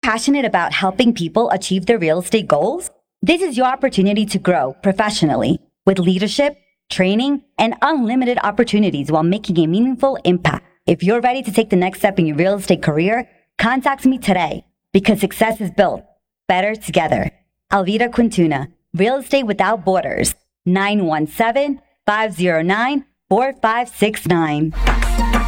passionate about helping people achieve their real estate goals? This is your opportunity to grow professionally with leadership, training, and unlimited opportunities while making a meaningful impact. If you're ready to take the next step in your real estate career, contact me today because success is built better together. Alvira Quintuna, Real Estate Without Borders, 917-509-4569.